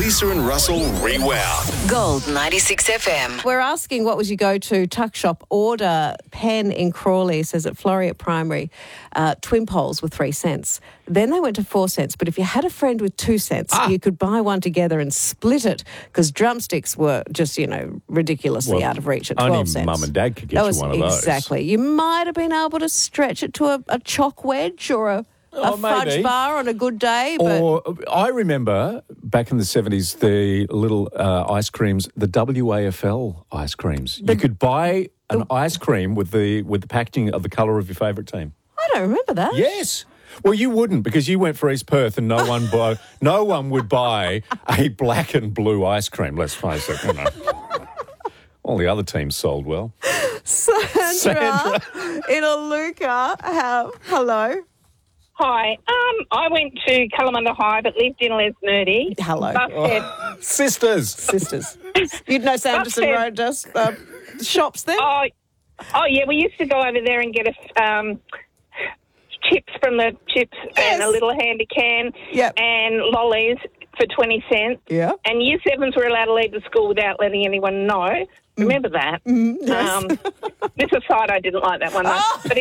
Lisa and Russell Rewound. Gold 96 FM. We're asking what was your go-to tuck shop order. Pen in Crawley says at Floriat Primary, twin poles were 3 cents. Then they went to 4 cents. But if you had a friend with 2 cents, you could buy one together and split it because drumsticks were just, ridiculously out of reach at 12 cents. Only mum and dad could get you one of those. Exactly. You might have been able to stretch it to a chalk wedge or a fudge bar on a good day. Or I remember back in the 70s, the little ice creams, the WAFL ice creams. You could buy an ice cream with the packaging of the colour of your favourite team. I don't remember that. Yes. Well, you wouldn't because you went for East Perth and no one would buy a black and blue ice cream, let's face it, All the other teams sold well. Sandra. In Iluka. Hello. Hi. I went to Kalamunda High but lived in Les Nerdy. Hello. Sisters. You'd know Sanderson Road just shops there? Oh, yeah, we used to go over there and get chips from the chips and a little handy can and lollies for 20 cents. Yeah. And Year 7s were allowed to leave the school without letting anyone know. Remember that? Yes. This aside, I didn't like that one. But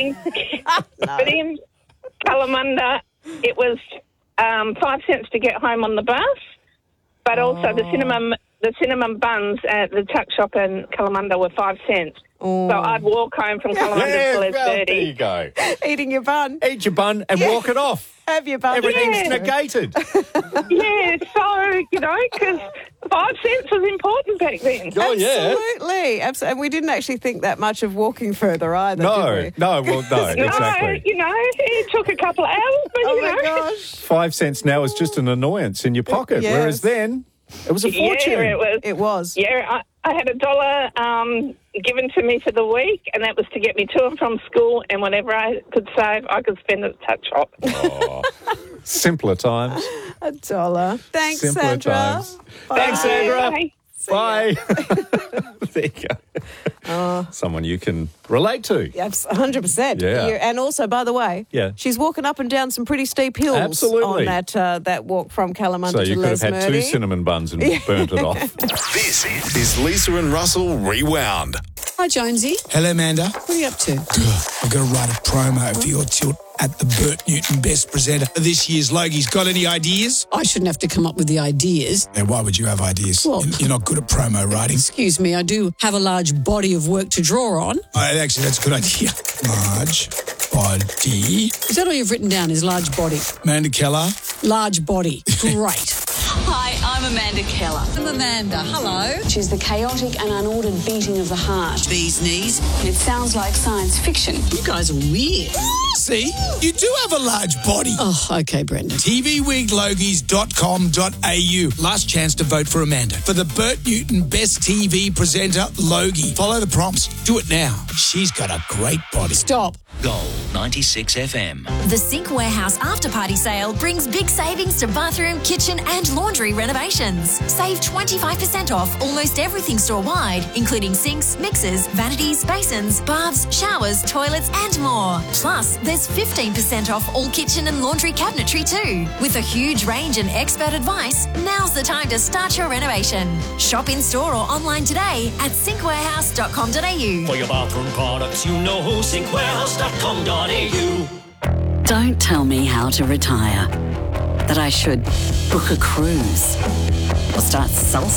in Kalamunda, it was 5 cents to get home on the bus, but also the cinnamon buns at the tuck shop in Kalamunda were 5 cents. So I'd walk home from Kalamunda to Les Nerdy. There you go. Eating your bun. Eat your bun and walk it off. Have your bun. Everything's negated. Yeah, so, because 5 cents was important back then. Oh, yeah. Absolutely. And we didn't actually think that much of walking further either, did we? No, exactly. It took a couple of hours, but, my gosh. 5 cents now is just an annoyance in your pocket, whereas then it was a fortune. Yeah, it was. Yeah, I had $1 given to me for the week, and that was to get me to and from school, and whatever I could save, I could spend at the tuck shop. Oh, simpler times. $1. Thanks, Simpler Sandra. times. Bye. Thanks, Sandra. Bye. Bye. There you go. Someone you can relate to. Yes, 100%. Yeah. And also, by the way, she's walking up and down some pretty steep hills Absolutely. on that walk from Kalamunda to Les Nerdy. So you could have had 2 cinnamon buns and burnt it off. This is Lisa and Russell Rewound. Hi, Jonesy. Hello, Amanda. What are you up to? I've got to write a promo for your tilt at the Bert Newton Best Presenter of this year's Logie's. Got any ideas? I shouldn't have to come up with the ideas. Then why would you have ideas? Well, You're not good at promo writing. Excuse me, I do have a large body of work to draw on. Actually, that's a good idea. Large body. Is that all you've written down, is large body? Amanda Keller. Large body. Great. Hi, I'm Amanda Keller. I'm Amanda. Hello. She's the chaotic and unordered beating of the heart. Bee's knees. It sounds like science fiction. You guys are weird. See? You do have a large body. Oh, okay, Brendan. TVWeekLogies.com.au. Last chance to vote for Amanda for the Bert Newton Best TV Presenter Logie. Follow the prompts. Do it now. She's got a great body. Stop. Gold 96 FM. The Sink Warehouse After Party Sale brings big savings to bathroom, kitchen and laundry renovations. Save 25% off almost everything store-wide, including sinks, mixers, vanities, basins, baths, showers, toilets and more. Plus, there's 15% off all kitchen and laundry cabinetry too. With a huge range and expert advice, now's the time to start your renovation. Shop in-store or online today at sinkwarehouse.com.au. For your bathroom products, sinkwarehouse.com.au. Don't tell me how to retire. That I should book a cruise or start salsa